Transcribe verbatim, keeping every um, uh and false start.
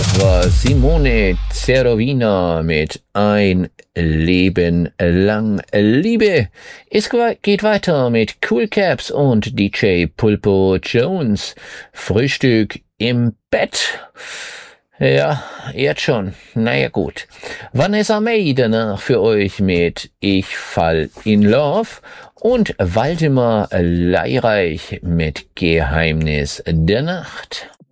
Das war Simone Zerovina mit Ein Leben lang Liebe. Es geht weiter mit Cool Caps und D J Pulpo Jones. Frühstück im Bett. Ja, jetzt schon. Naja, gut. Vanessa May danach für euch mit Ich fall in Love und Waldemar Leireich mit Geheimnis der Nacht.